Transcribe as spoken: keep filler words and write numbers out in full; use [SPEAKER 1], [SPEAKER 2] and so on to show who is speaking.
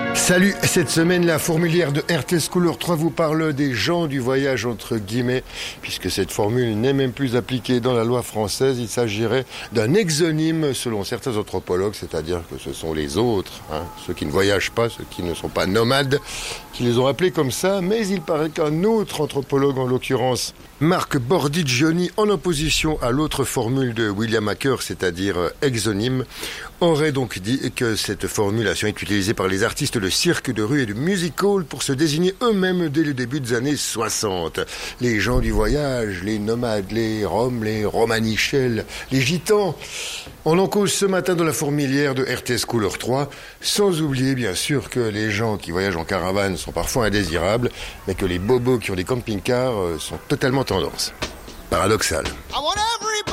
[SPEAKER 1] Salut, cette semaine la fourmilière de R T S Couleur trois vous parle des gens du voyage entre guillemets, puisque cette formule n'est même plus appliquée dans la loi française. Il s'agirait d'un exonyme selon certains anthropologues, c'est-à-dire que ce sont les autres, hein, ceux qui ne voyagent pas, ceux qui ne sont pas nomades, qui les ont appelés comme ça, mais il paraît qu'un autre anthropologue, en l'occurrence Marc Bordigioni, en opposition à l'autre formule de William Hacker, c'est-à-dire exonyme, aurait donc dit que cette formulation est utilisée par les artistes de cirque, de rue et de music hall pour se désigner eux-mêmes dès le début des années soixante. Les gens du voyage, les nomades, les roms, les romanichels, les gitans. On en cause ce matin dans la fourmilière de R T S Couleur trois, sans oublier bien sûr que les gens qui voyagent en caravane sont parfois indésirables, mais que les bobos qui ont des camping-cars sont totalement tendance. Paradoxal.